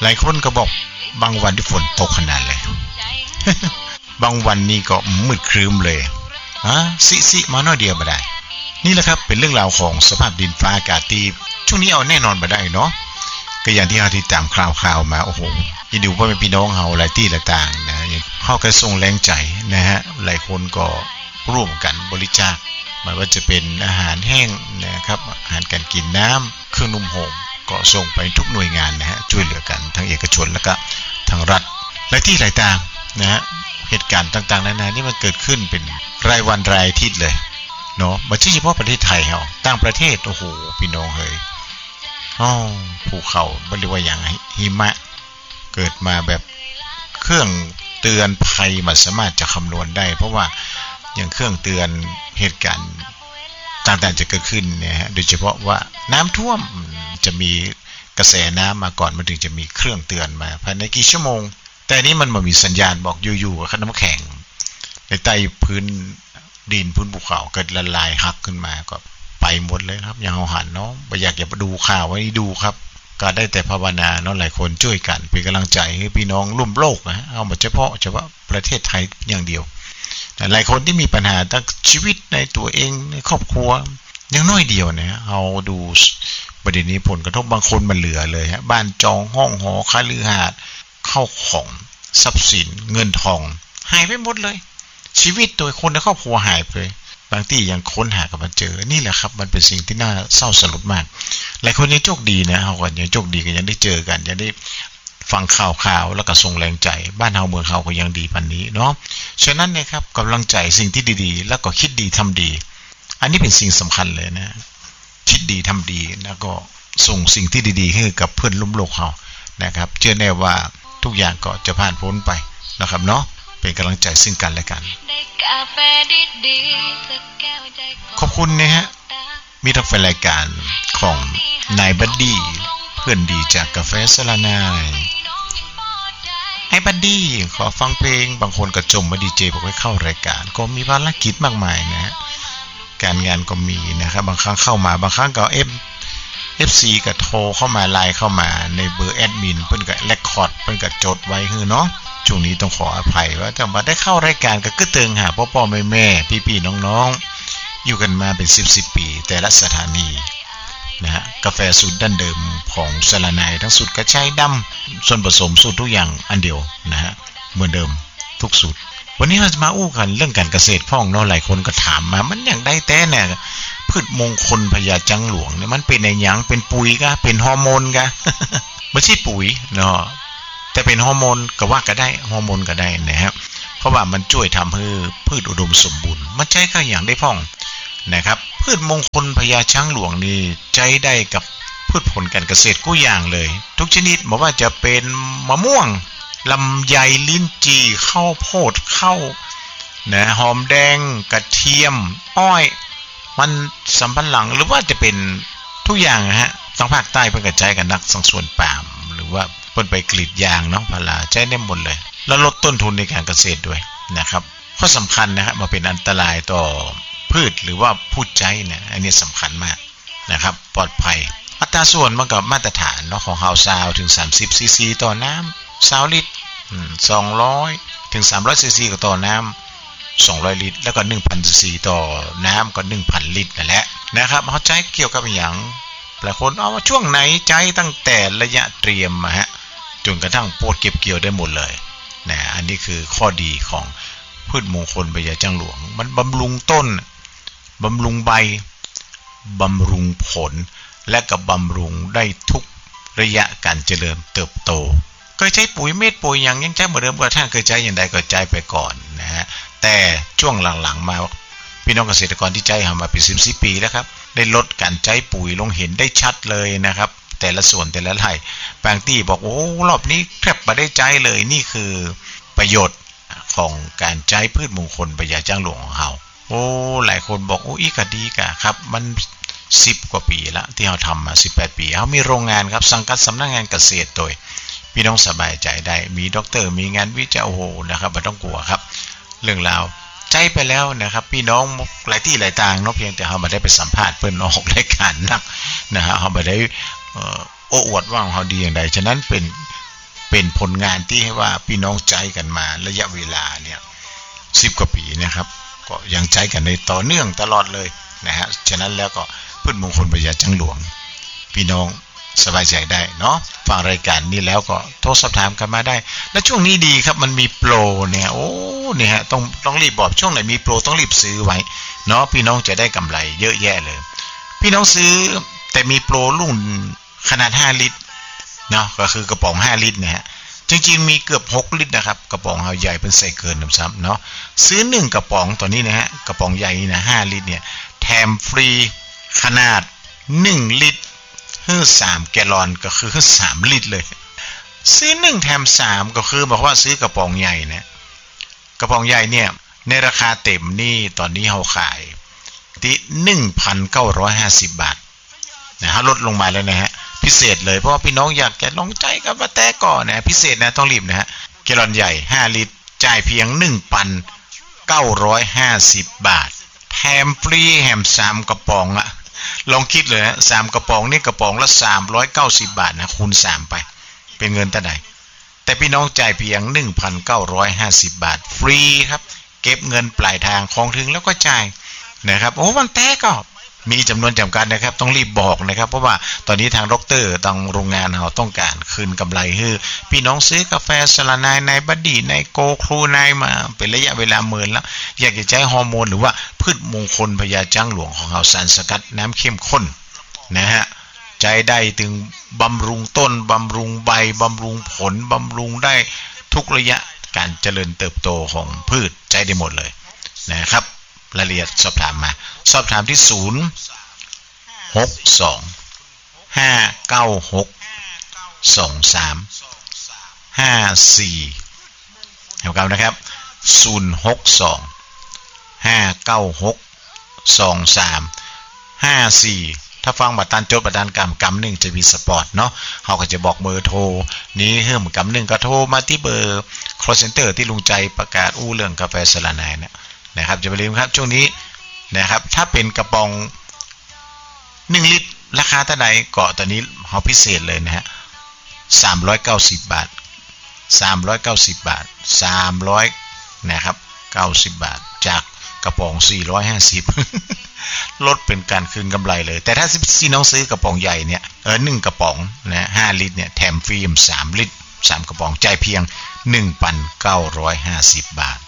หลายคนก็บอกบางวันที่ฝนตกขนาดเลย บางวันนี่ก็มืดครึ้มเลยสิมาหน่อยเดียวบ่ได้นี่แหละครับเป็นเรื่องราวของสภาพดินฟ้าอากาศที่ช่วงนี้เอาแน่นอนบ่ได้เนาะก็อย่างที่เราติดตามข่าวมาโอ้โหยินดีว่าเป็นพี่น้องเฮาหลายที่หลายต่างนะเฮาก็ส่งแรงใจนะฮะหลายคนก็ร่วมกันบริจาคไม่ว่าจะเป็นอาหารแห้งนะครับอาหารการกินน้ำเครื่องนุ่มห่มก็ส่งไปทุกหน่วยงานนะฮะช่วยเหลือกันทั้งเอกชนและก็ทางรัฐหลายที่หลายต่างนะฮะเหตุการณ์ต่างๆนานานี่มันเกิดขึ้นเป็นรายวันรายอาทิตย์เลยเนาะไม่ใช่เฉพาะประเทศไทยเฮาต่างประเทศโอ้โหพี่น้องเฮ้ยภูเขาบ่เรียกว่าอย่างหิมะเกิดมาแบบเครื่องเตือนภัยมันสามารถจะคำนวณได้เพราะว่าอย่างเครื่องเตือนเหตุการณ์ต่างๆจะเกิดขึ้นเนี่ยฮะโดยเฉพาะว่าน้ำท่วมจะมีกระแสน้ำมาก่อนมันถึงจะมีเครื่องเตือนมาภายในกี่ชั่วโมงแต่นี้มันมีสัญญาณบอกอยู่ๆกับน้ำแข็งในใต้พื้นดินพื้นภูเขาเกิดละลายหักขึ้นมาก็ไปหมดเลยครับอย่างเอาหันเนาะบ่อยากจะดูข่าวไว้ดูครับก็ได้แต่ภาวนาเนาะหลายคนช่วยกันเป็นกำลังใจให้พี่น้องร่วมโลกนะเอาเฉพาะประเทศไทยอย่างเดียวแต่หลายคนที่มีปัญหาทั้งชีวิตในตัวเองในครอบครัวยังน้อยเดียวนะเอาดูประเด็นนี้ผลกระทบบางคนมันเหลือเลยฮะบ้านจองห้องหอคฤหาสน์เข้าของทรัพย์สินเงินทองหายไปหมดเลยชีวิตโดยคนในครอบครัวหายไปบางที่ยังค้นหากันมาเจอนี่แหละครับมันเป็นสิ่งที่น่าเศร้าสลดมากหลายคนยังโชคดีนะเขาก็ยังโชคดีก็ยังได้เจอกันยังได้ฟังข่าวแล้วก็ส่งแรงใจบ้านเฮาเมืองเฮาก็ยังดีปานนี้เนาะฉะนั้นเนี่ยครับกำลังใจสิ่งที่ดีๆแล้วก็คิดดีทำดีอันนี้เป็นสิ่งสำคัญเลยนะคิดดีทำดีแล้วก็ส่งสิ่งที่ดีๆให้กับเพื่อนร่วมโลกเฮานะครับเชื่อแน่ว่าทุกอย่างก็จะผ่านพ้นไปนะครับเนาะเป็นกำลังใจซึ่งกันและกันขอบคุณนะฮะมีทั้งแฟนรายการของนายบัดดี้เพื่อนดีจากกาแฟสลานายไอ้บัดดี้ขอฟังเพลงบางคนก็จมมาดีเจบอกให้เข้ารายการก็มีภารกิจมากมายนะฮะการงานก็มีนะครับบางครั้งเข้ามาบางครั้งก็FC ก็โทรเข้ามาไลน์เข้ามาในเบอร์แอดมินเพิ่นก็เรคคอร์ดเพิ่นก็จดไว้คือเนาะช่วงนี้ต้องขออภัยว่าจะมาได้เข้ารายการก็กึ่เติงหาพ่อๆแม่ๆพี่ๆน้องๆอยู่กันมาเป็น10ปีแต่ละสถานีนะฮะกาแฟสูตรดั้งเดิมของสลานายทั้งสูตรกระชายดำส่วนผสมสูตรทุกอย่างอันเดียวนะฮะเหมือนเดิมทุกสูตรวันนี้เราจะมาอู้กันเรื่องการเกษตรพ่องเนาะหลายคนก็ถามมามันอย่างได้แต่เนี่ยพืชมงคลพญาจังหลวงเนี่ยมันเป็นในหยังเป็นปุ๋ยกะเป็นฮอร์โมนกะ ไม่ใช่ปุ๋ยเนาะแต่เป็นฮอร์โมนก็ว่าก็ได้ฮอร์โมนก็ได้นะครับเพราะว่ามันช่วยทำให้พืชอุดมสมบูรณ์มันใช้ก็อย่างได้พ่องนะครับพืชมงคลพญาช้างหลวงนี่ใช้ได้กับพืชผลการเกษตรกู้อย่างเลยทุกชนิดไม่ว่าจะเป็นมะม่วงลำไยลิ้นจี่ข้าวโพดข้าวนะหอมแดงกระเทียมอ้อยมันสำปะหลังหรือว่าจะเป็นทุกอย่างนะฮะทางภาคใต้เพิ่นก็ใช้กันนักสังส่วนปาล์มหรือว่าเพิ่นไปกรีดยางเนาะพาราใช้ได้หมดเลยแล้วลดต้นทุนในการเกษตรด้วยนะครับข้อสำคัญนะครับมาเป็นอันตรายต่อพืชหรือว่าผู้ใช้เนี่ยอันนี้สำคัญมากนะครับปลอดภัยอัตราส่วนมันก็มาตรฐานเนาะของเฮาซาวถึง30ซีซีต่อน้ำ20ลิตร200ถึง300ซีซีก็ต่อน้ำ200ลิตรแล้วก็ 1,000 ซีซีต่อน้ำก็ 1,000 ลิตรนั่นแหละนะครับเขาใช้เกี่ยวกับอย่างหลายคนเอาว่าช่วงไหนใช้ตั้งแต่ระยะเตรียมฮะจนกระทั่งโพดเก็บเกี่ยวได้หมดเลยนะอันนี้คือข้อดีของพืชมงคลพญาจังหลวงมันบำรุงต้นบำรุงใบบำรุงผลและก็บำรุงได้ทุกระยะการเจริญเติบโตเคยใช้ปุ๋ยเม็ดปุ๋ยอย่างยังใช้เหมือนเดิมกระทั่งเคยใช้อย่างใดก็ใช้ไปก่อนนะฮะแต่ช่วงหลังๆมาพี่น้องเกษตรกรที่ใช้มาเป็น10 ปีแล้วครับได้ลดการใช้ปุ๋ยลงเห็นได้ชัดเลยนะครับแต่ละส่วนแต่ละไร่บางที่บอกโอ้รอบนี้แทบไม่ได้ใช้เลยนี่คือประโยชน์ของการใช้พืชมงคลพญาจังหลวงของเราโอ้หลายคนบอกโอ้อีกดีกะครับมัน10 กว่าปีละที่เราทำมา18 ปีเขามีโรงงานครับสังกัดสำนักงานเกษตรโดยพี่น้องสบายใจได้มีด็อกเตอร์มีงานวิจัยโอ้โหนะครับไม่ต้องกลัวครับเรื่องราวใจไปแล้วนะครับพี่น้องหลายที่หลายต่างเนาะเพียงแต่เขาไม่ได้ไปสัมภาษณ์เพิ่นออกรายการนักนะฮะเขาไม่ได้โอ้อวดว่าเขาดีอย่างใดฉะนั้นเป็นเป็นผลงานที่ให้ว่าพี่น้องใจกันมาระยะเวลาเนี่ย10 กว่าปีนะครับก็ยังใจกันในต่อเนื่องตลอดเลยนะฮะฉะนั้นแล้วก็พืชมงคลพญาจังหลวงพี่น้องสบายใจได้เนาะฟังรายการนี้แล้วก็โทรสอบถามกันมาได้และช่วงนี้ดีครับมันมีโปรเนี่ยโอ้เนี่ยฮะต้องรีบบอกช่วงไหนมีโปรต้องรีบซื้อไว้เนาะพี่น้องจะได้กำไรเยอะแยะเลยพี่น้องซื้อแต่มีโปรรุ่นขนาด5 ลิตรเนาะก็คือกระป๋อง5 ลิตรนะฮะจริงๆมีเกือบ6 ลิตรนะครับกระป๋องเฮาใหญ่เป็นใส่เกินซ้ำเนาะซื้อ1 กระป๋องตัวนี้นะฮะกระป๋องใหญ่นี่นะ5 ลิตรเนี่ยแถมฟรีขนาด1 ลิตร3 แกลลอนก็คือ3 ลิตรเลยซื้อ1แถม3ก็คือบอกว่าซื้อกระป๋องใหญ่นะกระป๋องใหญ่เนี่ยในราคาเต็มนี่ตอนนี้เฮาขายที่ 1,950 บาทนะฮะลดลงมาแล้วนะฮะพิเศษเลยเพราะว่าพี่น้องอยากจะลองใจกับว่าแต่ก่อนนะพิเศษนะต้องรีบนะฮะแกลลอนใหญ่5 ลิตรจ่ายเพียง 1,950 บาทแถมฟรีแถม3 กระป๋องอะลองคิดเลยนะ3 กระป๋องนี่กระป๋องละ390 บาทนะคูณ3ไปเป็นเงินเท่าไหร่แต่พี่น้องจ่ายเพียง 1,950 บาทฟรีครับเก็บเงินปลายทางของถึงแล้วก็จ่ายนะครับโอ้มันแต่ก็มีจำนวนจำกัดนะครับต้องรีบบอกนะครับเพราะว่าตอนนี้ทางดรทางโรงงานเราต้องการคืนกำไรให้พี่น้องซื้อกาแฟสลานายในบัดดี้ในโกครูนายมาเป็นระยะเวลาหมื่นแล้วอยากจะใช้ฮอร์โมนหรือว่าพืชมงคลพญาจังหลวงของเราสารสกัดน้ำเข้มข้นนะฮะใจได้ถึงบำรุงต้นบำรุงใบบำรุงผลบำรุงได้ทุกระยะการเจริญเติบโตของพืชใจได้หมดเลยนะครับรายละเอียดสอบถามมาสอบถามที่062-596-2354เท่ากันนะครับ062-596-2354ถ้าฟังบัตรตันจดบัตรตันกำหนึ่งจะมีสปอร์ตเนาะเขาก็จะบอกเบอร์โทรนี้เฮิ่มกำหนึ่งก็โทรมาที่เบอร์ call center ที่ลุงใจประกาศเรื่องกาแฟสลานายนะครับจะไปลืมครับช่วงนี้นะครับถ้าเป็นกระป๋อง1 ลิตรราคาเท่าไหร่ก็ตอนนี้เฮาพิเศษเลยนะฮะ390 บาท390 บาท300นะครับ90 บาทจากกระป๋อง450ลดเป็นการคืนกำไรเลยแต่ถ้าพี่น้องซื้อกระป๋องใหญ่เนี่ย1 กระป๋องนะ5 ลิตรเนี่ยแถมฟรี3 ลิตร3 กระป๋องจ่ายเพียง 1,950 บาท